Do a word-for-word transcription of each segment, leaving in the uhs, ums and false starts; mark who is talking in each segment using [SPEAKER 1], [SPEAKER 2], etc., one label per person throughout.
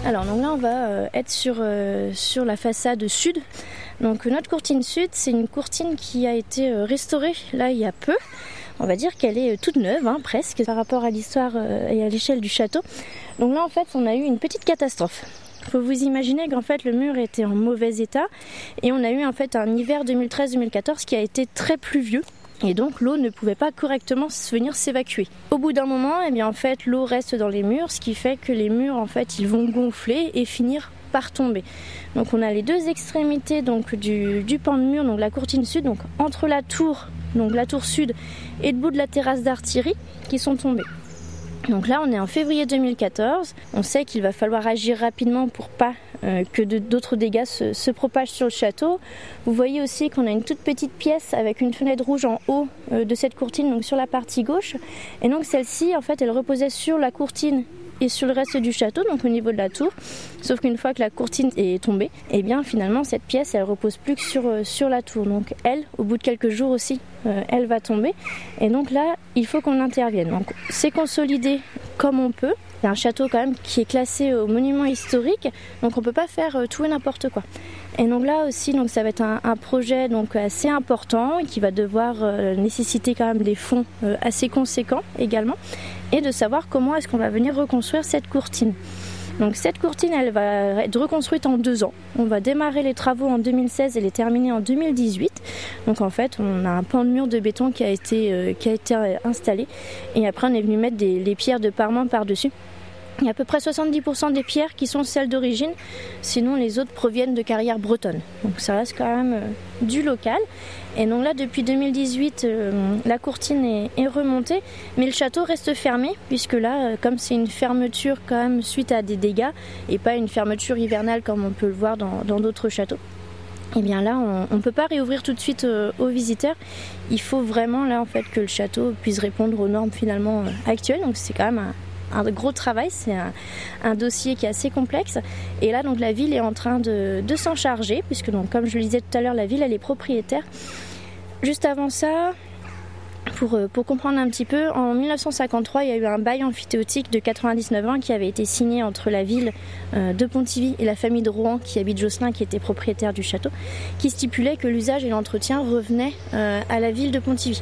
[SPEAKER 1] Alors donc là on va euh, être sur, euh, sur la façade sud. Donc notre courtine sud, c'est une courtine qui a été euh, restaurée là il y a peu. On va dire qu'elle est toute neuve, hein, presque, par rapport à l'histoire euh, et à l'échelle du château. Donc là en fait on a eu une petite catastrophe. Il faut vous imaginer qu'en fait le mur était en mauvais état et on a eu en fait un hiver deux mille treize deux mille quatorze qui a été très pluvieux. Et donc l'eau ne pouvait pas correctement venir s'évacuer. Au bout d'un moment, eh bien, en fait, l'eau reste dans les murs, ce qui fait que les murs en fait, ils vont gonfler et finir par tomber. Donc on a les deux extrémités donc, du, du pan de mur, donc la courtine sud, donc entre la tour, donc la tour sud et le bout de la terrasse d'artillerie qui sont tombés. Donc là on est en février deux mille quatorze, on sait qu'il va falloir agir rapidement pour pas euh, que de, d'autres dégâts se, se propagent sur le château. Vous voyez aussi qu'on a une toute petite pièce avec une fenêtre rouge en haut euh, de cette courtine, donc sur la partie gauche. Et donc celle-ci en fait elle reposait sur la courtine et sur le reste du château, donc au niveau de la tour. Sauf qu'une fois que la courtine est tombée, et bien finalement cette pièce elle repose plus que sur, euh, sur la tour. Donc elle, au bout de quelques jours aussi, euh, elle va tomber. Et donc là, il faut qu'on intervienne. Donc c'est consolidé comme on peut. C'est un château quand même qui est classé au monument historique, donc on peut pas faire euh, tout et n'importe quoi. Et donc là aussi, donc ça va être un, un projet donc assez important et qui va devoir euh, nécessiter quand même des fonds euh, assez conséquents également, et de savoir comment est-ce qu'on va venir reconstruire cette courtine. Donc cette courtine, elle va être reconstruite en deux ans. On va démarrer les travaux en deux mille seize et les terminer en deux mille dix-huit. Donc en fait, on a un pan de mur de béton qui a été, euh, qui a été installé. Et après, on est venu mettre des, les pierres de parement par-dessus. Il y a à peu près soixante-dix pour cent des pierres qui sont celles d'origine, sinon les autres proviennent de carrières bretonnes. Donc ça reste quand même euh, du local. Et donc là, depuis deux mille dix-huit, euh, la courtine est, est remontée, mais le château reste fermé, puisque là, euh, comme c'est une fermeture quand même suite à des dégâts, et pas une fermeture hivernale comme on peut le voir dans, dans d'autres châteaux, et bien là, on ne peut pas réouvrir tout de suite euh, aux visiteurs. Il faut vraiment là en fait que le château puisse répondre aux normes finalement euh, actuelles. Donc c'est quand même un un gros travail, c'est un, un dossier qui est assez complexe. Et là, donc, la ville est en train de, de s'en charger, puisque, donc, comme je le disais tout à l'heure, la ville, elle est propriétaire. Juste avant ça, pour, pour comprendre un petit peu, en dix-neuf cent cinquante-trois, il y a eu un bail emphytéotique de quatre-vingt-dix-neuf ans qui avait été signé entre la ville de Pontivy et la famille de Rohan, qui habite Josselin, qui était propriétaire du château, qui stipulait que l'usage et l'entretien revenaient à la ville de Pontivy.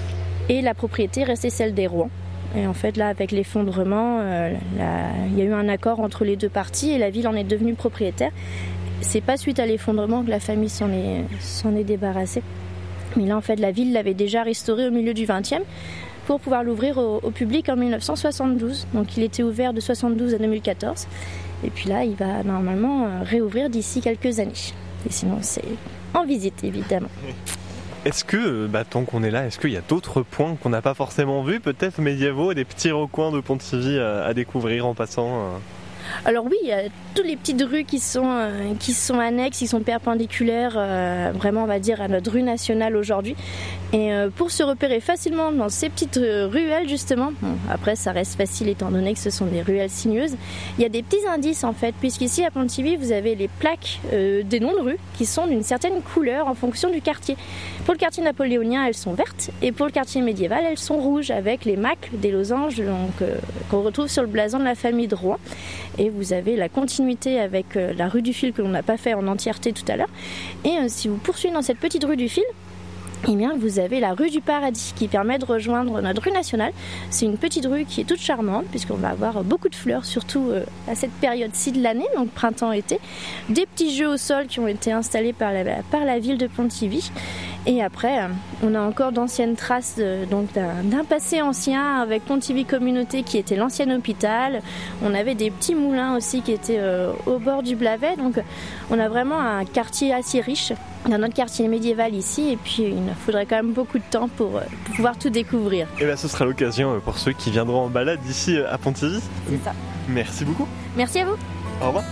[SPEAKER 1] Et la propriété restait celle des Rohan. Et en fait, là, avec l'effondrement, euh, la... il y a eu un accord entre les deux parties et la ville en est devenue propriétaire. C'est pas suite à l'effondrement que la famille s'en est, s'en est débarrassée. Mais là, en fait, la ville l'avait déjà restauré au milieu du vingtième pour pouvoir l'ouvrir au, au public en dix-neuf cent soixante-douze. Donc, il était ouvert de soixante-douze à deux mille quatorze. Et puis là, il va normalement réouvrir d'ici quelques années. Et sinon, c'est en visite, évidemment.
[SPEAKER 2] Est-ce que, bah, tant qu'on est là, est-ce qu'il y a d'autres points qu'on n'a pas forcément vus, peut-être médiévaux, des petits recoins de Pontivy à, à découvrir en passant euh...
[SPEAKER 1] Alors oui, il y a toutes les petites rues qui sont, euh, qui sont annexes, qui sont perpendiculaires, euh, vraiment on va dire à notre rue nationale aujourd'hui. Et euh, pour se repérer facilement dans ces petites ruelles justement, bon, après ça reste facile étant donné que ce sont des ruelles sinueuses, il y a des petits indices en fait, puisqu'ici à Pontivy vous avez les plaques euh, des noms de rues qui sont d'une certaine couleur en fonction du quartier. Pour le quartier napoléonien elles sont vertes et pour le quartier médiéval elles sont rouges avec les macles des losanges donc, euh, qu'on retrouve sur le blason de la famille de Rohan. Et vous avez la continuité avec euh, la rue du Fil que l'on n'a pas fait en entièreté tout à l'heure. Et euh, si vous poursuivez dans cette petite rue du Fil, eh bien, vous avez la rue du Paradis qui permet de rejoindre notre rue nationale. C'est une petite rue qui est toute charmante puisqu'on va avoir beaucoup de fleurs, surtout euh, à cette période-ci de l'année, donc printemps-été. Des petits jeux au sol qui ont été installés par la, par la ville de Pontivy. Et après, euh, on a encore d'anciennes traces de, donc d'un, d'un passé ancien avec Pontivy Communauté qui était l'ancien hôpital. On avait des petits moulins aussi qui étaient euh, au bord du Blavet. Donc on a vraiment un quartier assez riche dans notre quartier médiéval ici. Et puis il faudrait quand même beaucoup de temps pour, pour pouvoir tout découvrir.
[SPEAKER 2] Et bien ce sera l'occasion pour ceux qui viendront en balade ici à Pontivy.
[SPEAKER 1] C'est ça.
[SPEAKER 2] Merci beaucoup.
[SPEAKER 1] Merci à vous.
[SPEAKER 2] Au revoir.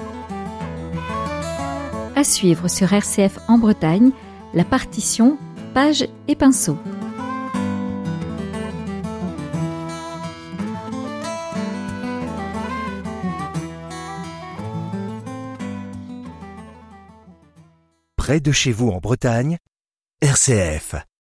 [SPEAKER 3] À suivre sur R C F en Bretagne, la partition Pages et pinceaux.
[SPEAKER 4] Près de chez vous en Bretagne, R C F.